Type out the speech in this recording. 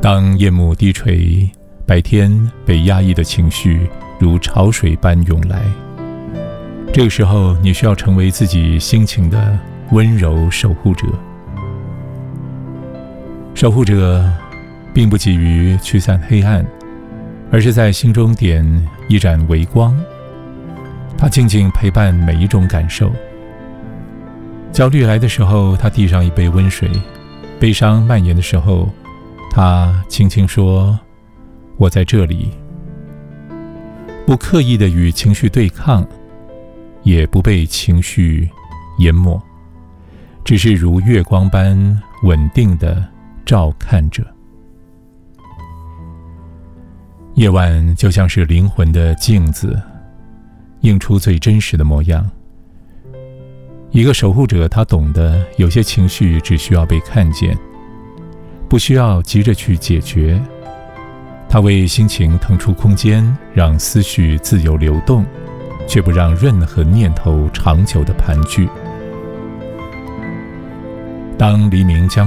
当夜幕低垂，白天被压抑的情绪如潮水般涌来，这个时候你需要成为自己心情的温柔守护者。守护者并不急于驱散黑暗，而是在心中点一盏微光，他静静陪伴每一种感受。焦虑来的时候，他递上一杯温水；悲伤蔓延的时候，他轻轻说：“我在这里。”不刻意的与情绪对抗，也不被情绪淹没，只是如月光般稳定的照看着。夜晚就像是灵魂的镜子，映出最真实的模样。一个守护者，他懂得有些情绪只需要被看见，不需要急着去解决。他为心情腾出空间，让思绪自由流动，却不让任何念头长久的盘踞。当黎明将